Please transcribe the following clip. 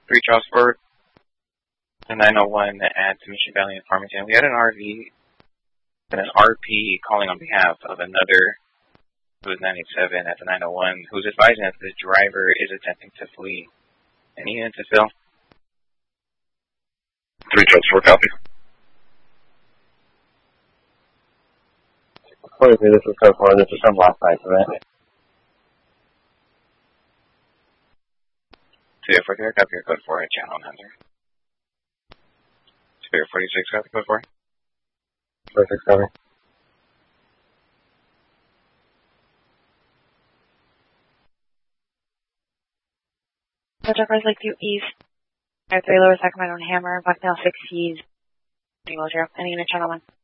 3 Charles Ford, the 901 at Mission Valley in Farmington. We had an RV and an RP calling on behalf of another who is 987 at the 901, who's advising that the driver is attempting to flee. Any unit to fill? 3 Charles Ford, copy. This is Code 4. This is from last night, right? 243, copy your Code 4 at Channel Hunter. 246, copy Code 4. 46, copy. Jeffers Lakeview East, 3 Lower Sacramento and Hammer, Bucknell 6 Keys, Any unit channel 1.